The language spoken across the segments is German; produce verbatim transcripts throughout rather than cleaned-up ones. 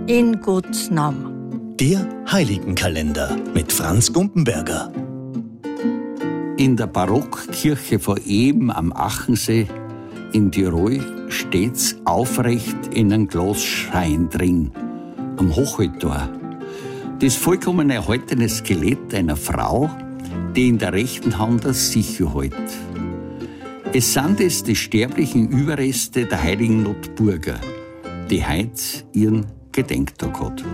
In Gottes Namen. Der Heiligenkalender mit Franz Gumpenberger. In der Barockkirche vor Eben am Achensee in Tirol steht's aufrecht in einem Glasschrein drin, am Hochaltar. Das vollkommen erhaltene Skelett einer Frau, die in der rechten Hand eine Sichel hält. Es sind es die sterblichen Überreste der heiligen Notburger, die heute ihren Gedenktag hat.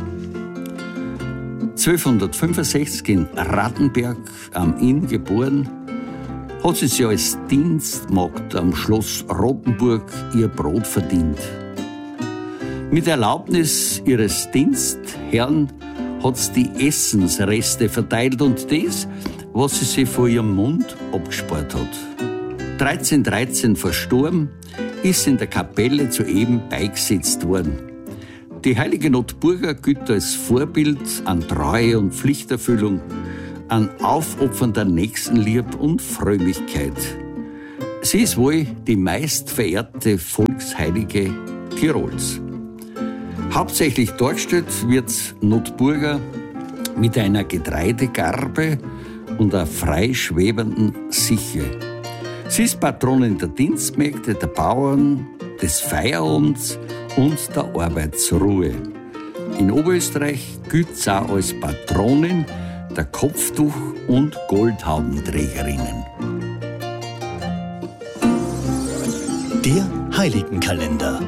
zwölfhundertfünfundsechzig in Rattenberg am Inn geboren, hat sie sich als Dienstmagd am Schloss Rothenburg ihr Brot verdient. Mit Erlaubnis ihres Dienstherrn hat sie die Essensreste verteilt und das, was sie sich von ihrem Mund abgespart hat. dreizehnhundertdreizehn verstorben, ist in der Kapelle zu Eben beigesetzt worden. Die heilige Notburger gilt als Vorbild an Treue und Pflichterfüllung, an aufopfernder Nächstenliebe und Frömmigkeit. Sie ist wohl die meistverehrte Volksheilige Tirols. Hauptsächlich dargestellt wird Notburger mit einer Getreidegarbe und einer freischwebenden Sichel. Sie ist Patronin der Dienstmägde, der Bauern, des Feierabends und der Arbeitsruhe. In Oberösterreich gilt sie auch als Patronin der Kopftuch- und Goldhaubenträgerinnen. Der Heiligenkalender.